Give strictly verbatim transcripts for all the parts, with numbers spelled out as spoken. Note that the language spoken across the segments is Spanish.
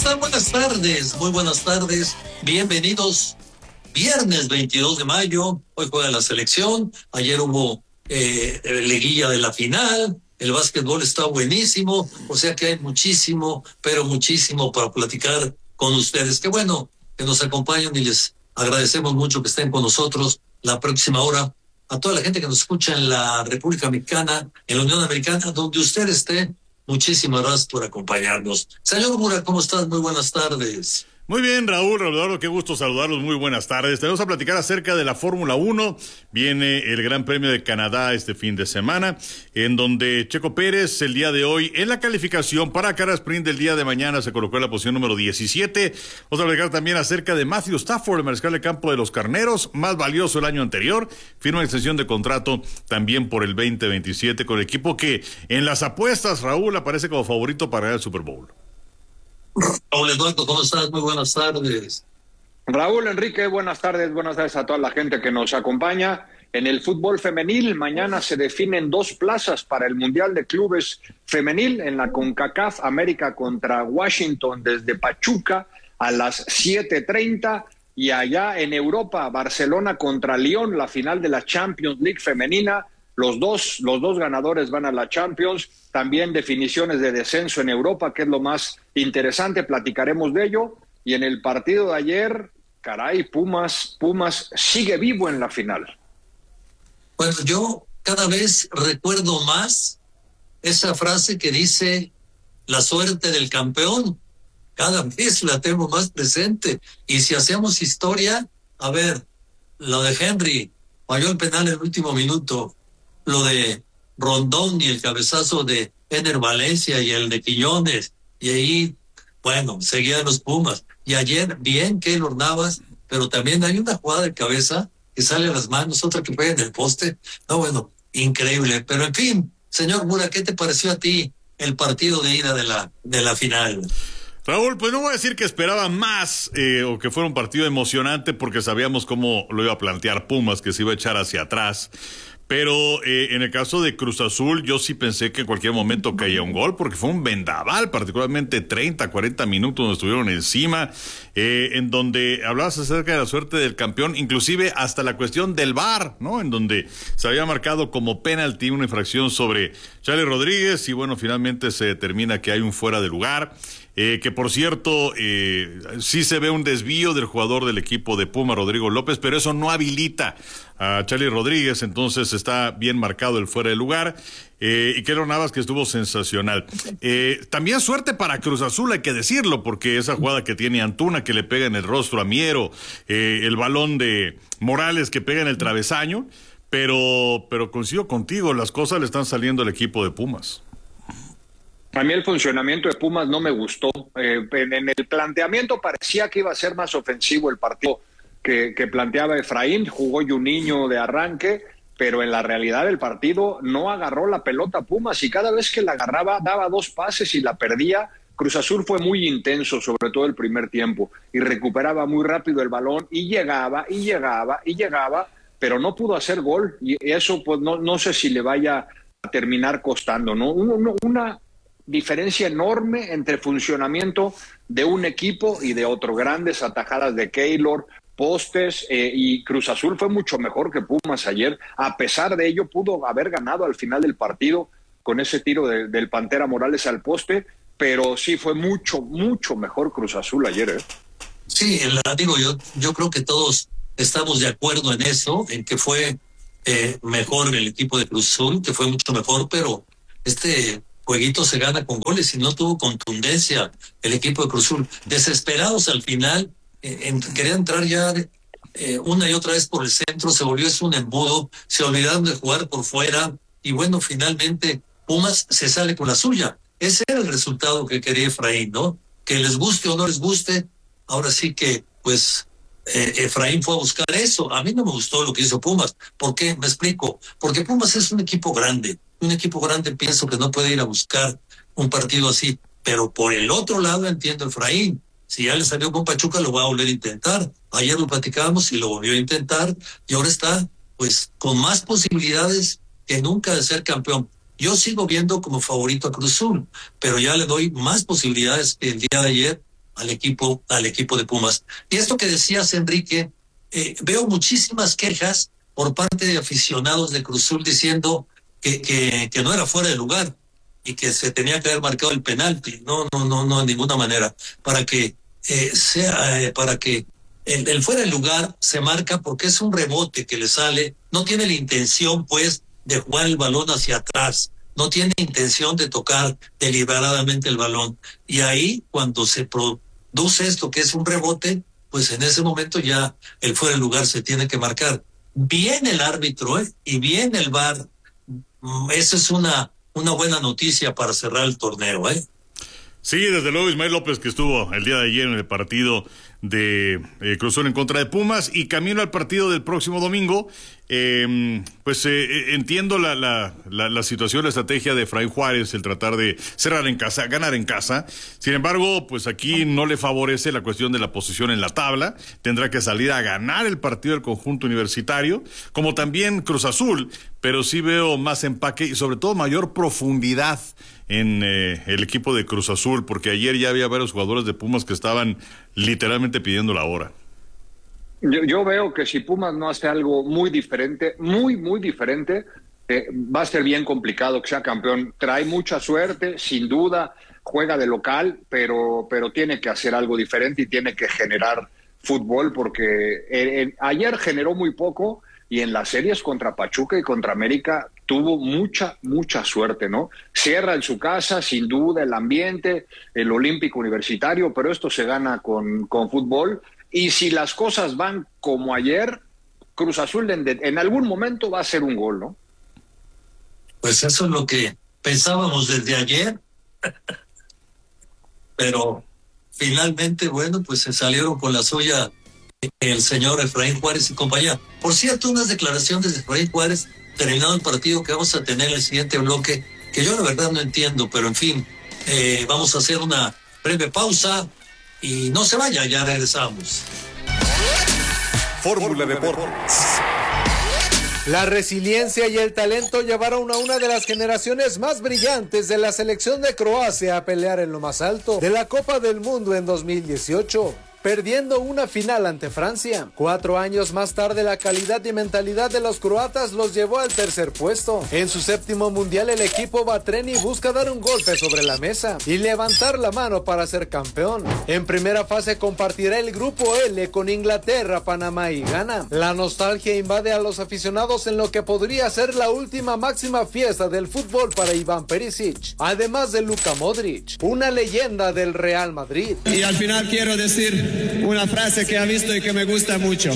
están? Buenas tardes, muy buenas tardes. Bienvenidos. Viernes veintidós de mayo, hoy juega la selección. Ayer hubo eh, liguilla de la final. El básquetbol está buenísimo, o sea que hay muchísimo, pero muchísimo para platicar con ustedes. Qué bueno que nos acompañen y les agradecemos mucho que estén con nosotros la próxima hora. A toda la gente que nos escucha en la República Mexicana, en la Unión Americana, donde usted esté, muchísimas gracias por acompañarnos. Señor Mura, ¿cómo estás? Muy buenas tardes. Muy bien, Raúl, Eduardo, qué gusto saludarlos, muy buenas tardes. Tenemos a platicar acerca de la Fórmula uno. Viene el Gran Premio de Canadá este fin de semana, en donde Checo Pérez el día de hoy en la calificación para cara sprint del día de mañana se colocó en la posición número diecisiete. Vamos a platicar también acerca de Matthew Stafford, el mariscal de campo de los Carneros, más valioso el año anterior, firma extensión de contrato también por el veinte veintisiete con el equipo que en las apuestas, Raúl, aparece como favorito para ganar el Super Bowl. Raúl Eduardo, ¿cómo estás? Muy buenas tardes. Raúl, Enrique, buenas tardes, buenas tardes a toda la gente que nos acompaña. En el fútbol femenil, mañana se definen dos plazas para el Mundial de Clubes Femenil en la CONCACAF, América contra Washington desde Pachuca a las siete treinta, y allá en Europa, Barcelona contra Lyon, la final de la Champions League femenina. Los dos, los dos ganadores van a la Champions. También definiciones de descenso en Europa, que es lo más interesante, platicaremos de ello. Y en el partido de ayer, caray, Pumas, Pumas sigue vivo en la final. Bueno, yo cada vez recuerdo más esa frase que dice la suerte del campeón. Cada vez la tengo más presente. Y si hacemos historia, a ver, lo de Henry, falló el penal en el último minuto. Lo de Rondón y el cabezazo de Ener Valencia y el de Quiñones, y ahí, bueno, seguían los Pumas. Y ayer, bien Keylor Navas, pero también hay una jugada de cabeza que sale a las manos, otra que pega en el poste. No, bueno, increíble. Pero en fin, señor Mura, ¿qué te pareció a ti el partido de ida de la, de la final? Raúl, pues no voy a decir que esperaba más eh, o que fuera un partido emocionante, porque sabíamos cómo lo iba a plantear Pumas, que se iba a echar hacia atrás. Pero eh, en el caso de Cruz Azul, yo sí pensé que en cualquier momento caía un gol, porque fue un vendaval, particularmente treinta, cuarenta minutos donde estuvieron encima, eh, en donde hablabas acerca de la suerte del campeón, inclusive hasta la cuestión del V A R, ¿no? En donde se había marcado como penalti una infracción sobre Charlie Rodríguez, y bueno, finalmente se determina que hay un fuera de lugar. Eh, que por cierto, eh, sí se ve un desvío del jugador del equipo de Puma, Rodrigo López, pero eso no habilita a Charlie Rodríguez, entonces está bien marcado el fuera de lugar. Eh, y Keylor Navas, que estuvo sensacional. Eh, también suerte para Cruz Azul, hay que decirlo, porque esa jugada que tiene Antuna, que le pega en el rostro a Miero, eh, el balón de Morales que pega en el travesaño, pero, pero coincido contigo, las cosas le están saliendo al equipo de Pumas. A mí el funcionamiento de Pumas no me gustó. Eh, en, en el planteamiento parecía que iba a ser más ofensivo el partido que, que planteaba Efraín. Jugó Juninho de arranque, pero en la realidad el partido no agarró la pelota Pumas, y cada vez que la agarraba daba dos pases y la perdía. Cruz Azul fue muy intenso, sobre todo el primer tiempo, y recuperaba muy rápido el balón y llegaba y llegaba y llegaba, pero no pudo hacer gol, y eso pues no, no sé si le vaya a terminar costando, ¿no? Una, una diferencia enorme entre funcionamiento de un equipo y de otro. Grandes atajadas de Keylor, postes, eh, y Cruz Azul fue mucho mejor que Pumas ayer. A pesar de ello, pudo haber ganado al final del partido con ese tiro de, del Pantera Morales al poste, pero sí fue mucho, mucho mejor Cruz Azul ayer, ¿eh? Sí, la, digo, yo, yo creo que todos estamos de acuerdo en eso, en que fue eh, mejor el equipo de Cruz Azul, que fue mucho mejor, pero este jueguito se gana con goles y no tuvo contundencia el equipo de Cruz Azul. Desesperados al final, eh, en, querían entrar ya eh, una y otra vez por el centro, se volvió eso un embudo, se olvidaron de jugar por fuera, y bueno, finalmente Pumas se sale con la suya. Ese era el resultado que quería Efraín, ¿no? Que les guste o no les guste, ahora sí que, pues, eh, Efraín fue a buscar eso. A mí no me gustó lo que hizo Pumas. ¿Por qué? Me explico. Porque Pumas es un equipo grande. Un equipo grande pienso que no puede ir a buscar un partido así. Pero por el otro lado entiendo Efraín. Si ya le salió con Pachuca, lo va a volver a intentar. Ayer lo platicábamos y lo volvió a intentar. Y ahora está, pues, con más posibilidades que nunca de ser campeón. Yo sigo viendo como favorito a Cruz Azul, pero ya le doy más posibilidades que el día de ayer al equipo, al equipo de Pumas. Y esto que decías, Enrique, eh, veo muchísimas quejas por parte de aficionados de Cruz Azul diciendo que, que, que no era fuera de lugar y que se tenía que haber marcado el penalti. No, no, no, no, de ninguna manera. Para que eh, sea, eh, para que el, el fuera de lugar se marca porque es un rebote que le sale, no tiene la intención, pues, de jugar el balón hacia atrás, no tiene intención de tocar deliberadamente el balón. Y ahí, cuando se produce esto, que es un rebote, pues en ese momento ya el fuera de lugar se tiene que marcar. Bien el árbitro, ¿eh? Y bien el V A R. Esa es una, una buena noticia para cerrar el torneo, ¿eh? Sí, desde luego Ismael López, que estuvo el día de ayer en el partido de eh, Cruz Azul en contra de Pumas, y camino al partido del próximo domingo. Eh, pues eh, entiendo la, la, la, la situación, la estrategia de Efraín Juárez, el tratar de cerrar en casa, ganar en casa. Sin embargo, pues aquí no le favorece la cuestión de la posición en la tabla. Tendrá que salir a ganar el partido del conjunto universitario, como también Cruz Azul, pero sí veo más empaque y sobre todo mayor profundidad en eh, el equipo de Cruz Azul, porque ayer ya había varios jugadores de Pumas que estaban literalmente pidiendo la hora. Yo, yo veo que si Pumas no hace algo muy diferente, muy, muy diferente, eh, va a ser bien complicado que sea campeón. Trae mucha suerte, sin duda, juega de local, pero, pero tiene que hacer algo diferente y tiene que generar fútbol, porque eh, eh, ayer generó muy poco y en las series contra Pachuca y contra América tuvo mucha, mucha suerte, ¿no? Cierra en su casa, sin duda, el ambiente, el olímpico universitario, pero esto se gana con, con fútbol. Y si las cosas van como ayer, Cruz Azul en, en algún momento va a hacer un gol, ¿no? Pues eso es lo que pensábamos desde ayer. Pero finalmente, bueno, pues se salieron con la suya el señor Efraín Juárez y compañía. Por cierto, unas declaraciones de Efraín Juárez terminado el partido que vamos a tener en el siguiente bloque, que yo la verdad no entiendo, pero en fin, eh, vamos a hacer una breve pausa y no se vaya, ya regresamos. Fórmula Deportes. La resiliencia y el talento llevaron a una de las generaciones más brillantes de la selección de Croacia a pelear en lo más alto de la Copa del Mundo en dos mil dieciocho. Perdiendo una final ante Francia. Cuatro años más tarde, la calidad y mentalidad de los croatas los llevó al tercer puesto. En su séptimo mundial, el equipo Batreni busca dar un golpe sobre la mesa y levantar la mano para ser campeón. En primera fase compartirá el grupo L con Inglaterra, Panamá y Ghana. La nostalgia invade a los aficionados en lo que podría ser la última máxima fiesta del fútbol para Iván Perisic, además de Luka Modric, una leyenda del Real Madrid. Y al final quiero decir una frase que he visto y que me gusta mucho.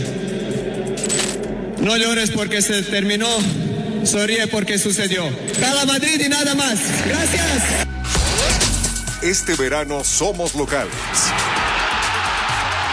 No llores porque se terminó, sonríe porque sucedió. ¡Cala Madrid y nada más! ¡Gracias! Este verano somos locales.